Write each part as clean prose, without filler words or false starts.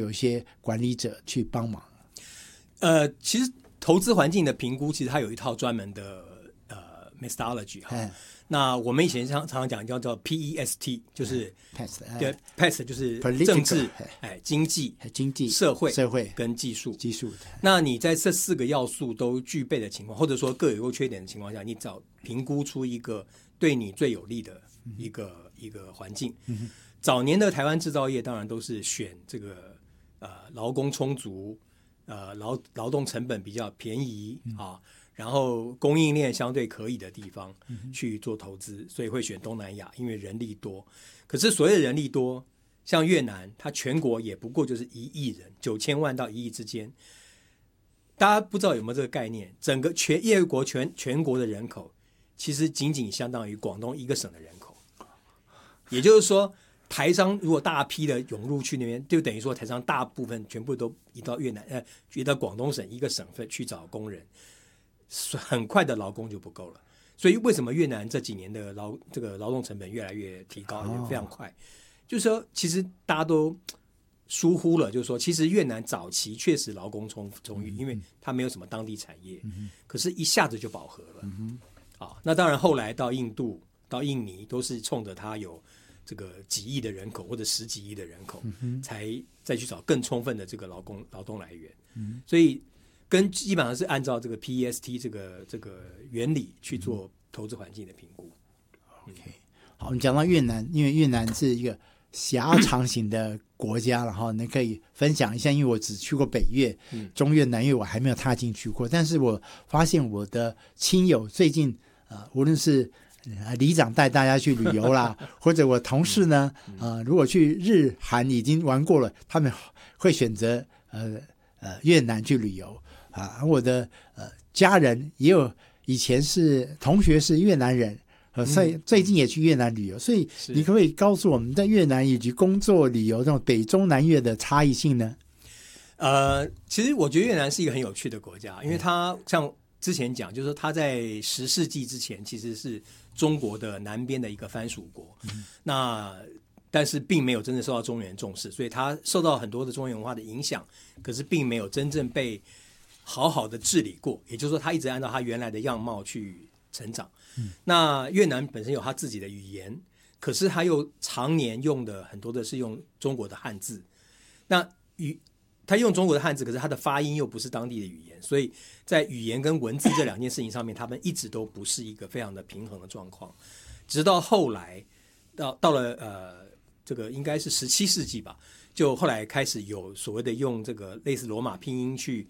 有一些管理者去帮忙？ 其实投资环境的评估，其实它有一套专门的methodology 哈。那我们以前常常讲叫做 PEST， 就是对 PEST 就是政治、经济、社会跟技术。那你在这4个要素都具备的情况，或者说各有优缺点的情况下，你找评估出一个对你最有利的一个环境。早年的台湾制造业当然都是选这个劳工充足，劳动成本比较便宜啊。然后供应链相对可以的地方去做投资，所以会选东南亚，因为人力多。可是所谓的人力多，像越南，它全国也不过就是1亿人，9000万到1亿之间。大家不知道有没有这个概念？整个业国全国的人口，其实仅仅相当于广东1个省的人口。也就是说，台商如果大批的涌入去那边，就等于说台商大部分全部都移到移到广东省1个省份去找工人。很快的劳工就不够了，所以为什么越南这几年的这个劳动成本越来越提高，也非常快？就是说，其实大家都疏忽了，就是说，其实越南早期确实劳工充裕，因为它没有什么当地产业，可是一下子就饱和了。那当然后来到印度、到印尼，都是冲着它有这个几亿的人口或者10几亿的人口，才再去找更充分的这个劳动来源。所以基本上是按照这个 PEST 这个原理去做投资环境的评估。 OK， 好，我们讲到越南，因为越南是一个狭长型的国家，然后你可以分享一下，因为我只去过北越、中越、南越，我还没有踏进去过。但是我发现我的亲友最近无论是里长带大家去旅游啦，或者我同事呢，如果去日韩已经玩过了，他们会选择越南去旅游。我的家人也有以前是同学是越南人，所以最近也去越南旅游。所以你可不可以告诉我们在越南以及工作旅游这种北中南越的差异性呢？ 其实我觉得越南是一个很有趣的国家，因为它像之前讲，就是说它在10世纪之前其实是中国的南边的一个藩属国，但是并没有真正受到中原重视，所以它受到很多的中原文化的影响，可是并没有真正被好好的治理过，也就是说他一直按照他原来的样貌去成长。那越南本身有他自己的语言，可是他又常年用的很多的是用中国的汉字，那他用中国的汉字，可是他的发音又不是当地的语言，所以在语言跟文字这2件事情上面，他们一直都不是一个非常的平衡的状况。直到后来到了这个应该是17世纪吧，就后来开始有所谓的用这个类似罗马拼音去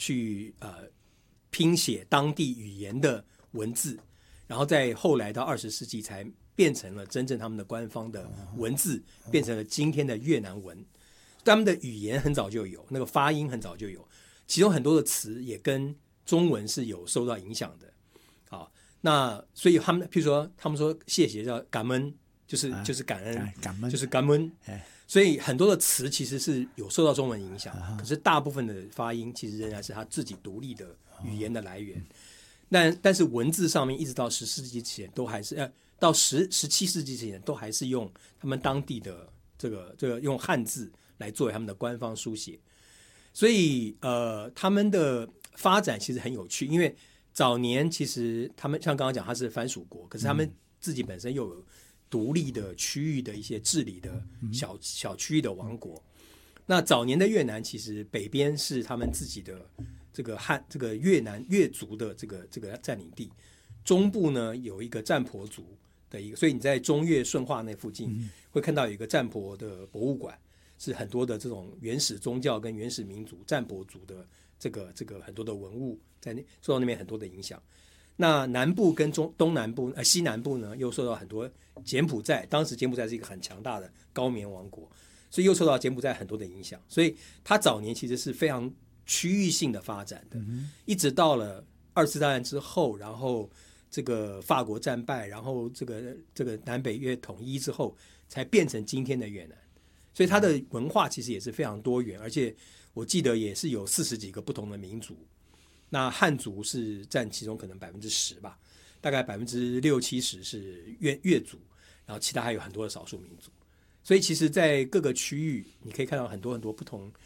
拼写当地语言的文字，然后在后来到20世纪才变成了真正他们的官方的文字，变成了今天的越南文。他们的语言很早就有，那个发音很早就有，其中很多的词也跟中文是有受到影响的。好，那所以他们譬如说他们说谢谢叫感恩，就是感恩，就是感恩。所以很多的词其实是有受到中文影响，可是大部分的发音其实仍然是他自己独立的语言的来源。但是文字上面一直到10世纪前都还是到17世纪前都还是用他们当地的这个用汉字来作为他们的官方书写。所以他们的发展其实很有趣，因为早年其实他们像刚刚讲他是藩属国，可是他们自己本身又有独立的区域的一些治理的小区域的王国。那早年的越南其实北边是他们自己的这个越族的这个占领地，中部呢有一个占婆族的一个，所以你在中越顺化那附近会看到有一个占婆的博物馆，是很多的这种原始宗教跟原始民族占婆族的这个很多的文物在受到那边很多的影响。那南部跟东南部西南部呢又受到很多柬埔寨，当时柬埔寨是一个很强大的高棉王国，所以又受到柬埔寨很多的影响，所以它早年其实是非常区域性的发展的，一直到了2次大战之后，然后这个法国战败，然后这个南北越统一之后，才变成今天的越南。所以它的文化其实也是非常多元，而且我记得也是有40几个不同的民族。那汉族是占其中可能10%吧，大概60-70%是越族，然后其他还有很多的少数民族。所以其实在各个区域你可以看到很多很多不同